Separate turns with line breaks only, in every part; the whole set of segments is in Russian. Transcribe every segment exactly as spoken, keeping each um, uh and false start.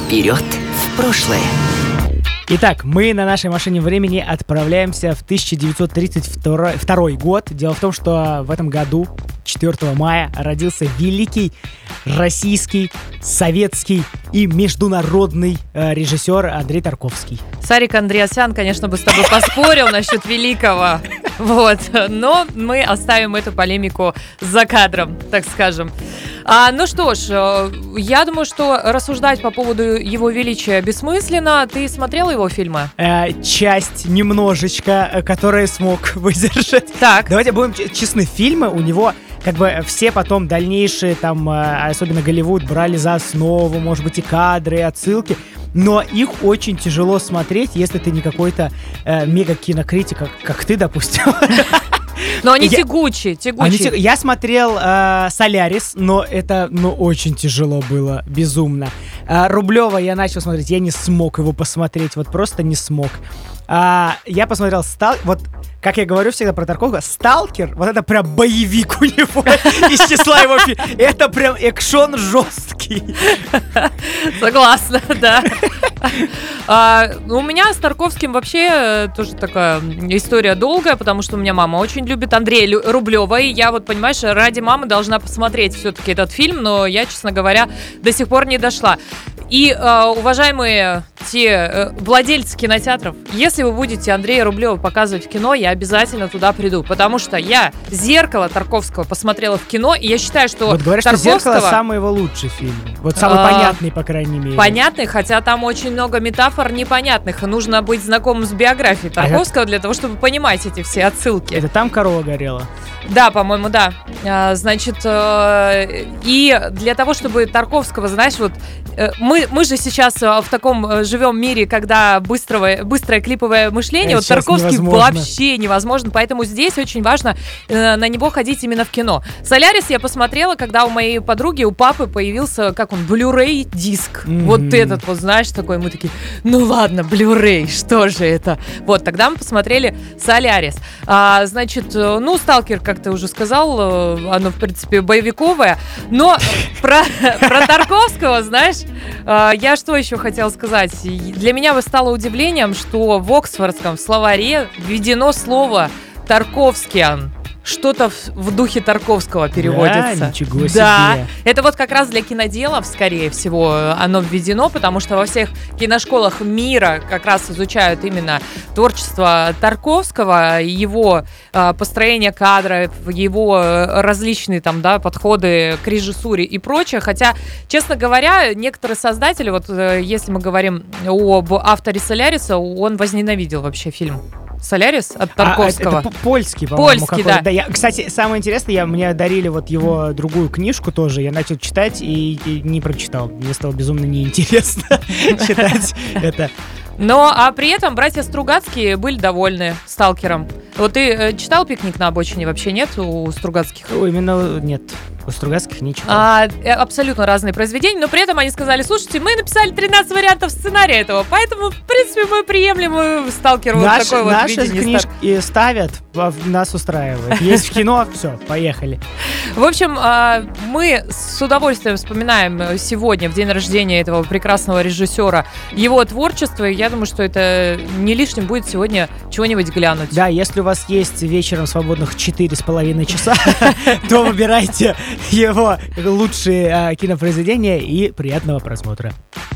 Вперед в прошлое.
Итак, мы на нашей машине времени отправляемся в тысяча девятьсот тридцать второй год. Дело в том, что в этом году, четвёртого мая, родился великий российский, советский и международный э, режиссер Андрей Тарковский.
Сарик Андреасян, конечно, бы с тобой поспорил насчет великого. Вот. Но мы оставим эту полемику за кадром, так скажем. А, ну что ж, я думаю, что рассуждать по поводу его величия бессмысленно. Ты смотрел его фильмы?
Э, часть немножечко, которую смог выдержать.
Так.
Давайте будем честны, фильмы у него... Как бы все потом дальнейшие, там, особенно Голливуд, брали за основу, может быть, и кадры, и отсылки. Но их очень тяжело смотреть, если ты не какой-то э, мега-кинокритик, как, как ты, допустим.
Но они я, тягучие, тягучие.
Они, я смотрел э, «Солярис», но это, ну, очень тяжело было, безумно. Э, Рублева я начал смотреть, я не смог его посмотреть, вот просто не смог. А, я посмотрел «Стал...» Вот, как я говорю всегда про Тарковского, «Сталкер», вот это прям боевик у него из числа его фильмов. Это прям экшон жесткий.
Согласна, да. А, у меня с Тарковским вообще тоже такая история долгая, потому что у меня мама очень любит Андрея Рублева, и я вот, понимаешь, ради мамы должна посмотреть все-таки этот фильм, но я, честно говоря, до сих пор не дошла. И, э, уважаемые те э, владельцы кинотеатров, если вы будете Андрея Рублева показывать в кино, я обязательно туда приду, потому что я «Зеркало» Тарковского посмотрела в кино, и я считаю, что
вот говорят,
Тарковского...
что «Зеркало» самый его лучший фильм. Вот самый а, понятный, по крайней мере.
Понятный, хотя там очень много метафор непонятных, и нужно быть знакомым с биографией Тарковского а для того, чтобы понимать эти все отсылки.
Это там корова горела?
Да, по-моему, да. А, значит, э, и для того, чтобы Тарковского, знаешь, вот э, мы, мы же сейчас в таком э, живем мире, когда быстрое, быстрое клиповое мышление,
это
вот Тарковский
невозможно.
Вообще невозможно, поэтому здесь очень важно э, на него ходить именно в кино. «Солярис» я посмотрела, когда у моей подруги, у папы появился, как он, Blu-ray диск. Mm-hmm. Вот этот вот, знаешь, такой, мы такие, ну ладно, Blu-ray, что же это? Вот, тогда мы посмотрели «Солярис». А, значит, ну, «Сталкер», как ты уже сказал, оно, в принципе, боевиковое, но про, про Тарковского, знаешь, я что еще хотела сказать? Для меня стало удивлением, что в Оксфордском словаре введено слово «Тарковскиан». Что-то в, в духе Тарковского переводится.
Да, ничего себе.
Да, это вот как раз для киноделов, скорее всего, оно введено, потому что во всех киношколах мира как раз изучают именно творчество Тарковского, его э, построение кадра, его различные там, да, подходы к режиссуре и прочее. Хотя, честно говоря, некоторые создатели, вот э, если мы говорим об авторе «Соляриса», он возненавидел вообще фильм «Солярис» от Тарковского.
А, это, это польский, по-моему.
Польский, да.
да я, кстати, самое интересное, я, мне дарили вот его другую книжку тоже, я начал читать и, и не прочитал. Мне стало безумно неинтересно читать это.
Но, а при этом братья Стругацкие были довольны «Сталкером». Вот ты э, читал «Пикник на обочине»? Вообще нет у Стругацких?
О, именно нет. У Стругацких не читал.
А, абсолютно разные произведения, но при этом они сказали, слушайте, мы написали тринадцать вариантов сценария этого, поэтому, в принципе, мы приемлем «Сталкер» вот
Наши,
такой вот
наши
видение.
книжки ставят, нас устраивает. Есть в кино, все, поехали.
В общем, мы с удовольствием вспоминаем сегодня, в день рождения этого прекрасного режиссера, его творчество. Я думаю, что это не лишним будет сегодня чего-нибудь глянуть.
Да, если у вас есть вечером свободных четыре с половиной часа, то выбирайте его лучшие кинопроизведения и приятного просмотра.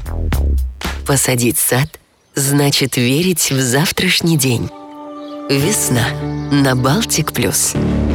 Посадить сад значит верить в завтрашний день. Весна на Балтик Плюс.